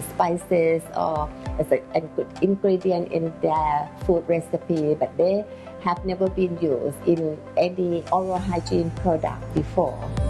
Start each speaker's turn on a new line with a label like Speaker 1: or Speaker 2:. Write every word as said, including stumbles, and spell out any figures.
Speaker 1: spices or as a, a good ingredient in their food recipe, but they have never been used in any oral hygiene product before.